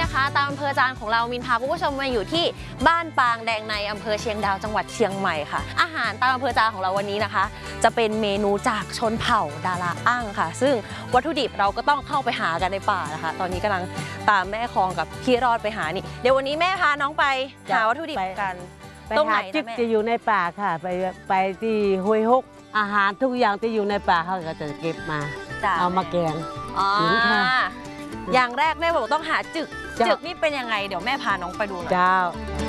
นะคะตามอำเภอจานของเรามินพาคุณผู้ชมมาอยู่ที่บ้านปางแดงในอำเภอเชียงดาวจังหวัดเชียงใหม่ค่ะอาหารตามอำเภอจานของเราวันนี้นะคะจะเป็นเมนูจากชนเผ่าดาราอ้างค่ะซึ่งวัตถุดิบเราก็ต้องเข้าไปหากันในป่านะคะตอนนี้กำลังตามแม่คองกับพี่รอดไปหานี่เดี๋ยววันนี้แม่พาน้องไปหาวัตถุดิบกันตรงไหนนะแม่จะอยู่ในป่าค่ะไปที่ห้วยฮกอาหารทุกอย่างที่อยู่ในป่าเขาก็จะเก็บมาเอามาแกงกินค่ะอย่างแรกแม่บอกต้องหาจึกนี่เป็นยังไงเดี๋ยวแม่พาน้องไปดูหน่อยเจ้า